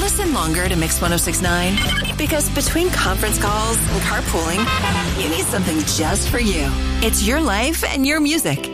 listen longer to Mix 1069? Because between conference calls and carpooling, you need something just for you. It's your life and your music.